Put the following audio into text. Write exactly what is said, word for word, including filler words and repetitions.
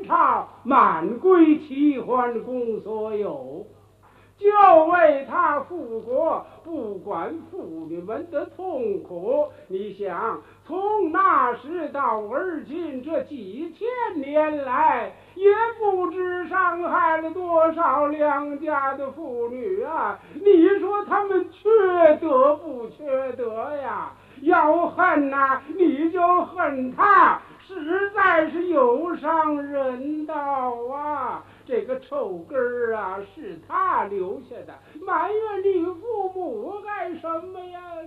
他满归齐桓公所有，就为他复国，不管妇女们的痛苦。你想，从那时到而今这几千年来，也不知伤害了多少良家的妇女啊！你说他们缺德不缺德呀？要恨呐、啊，你就恨他，实在是有伤人道啊！这个臭根儿啊，是他留下的，埋怨你父母干什么呀？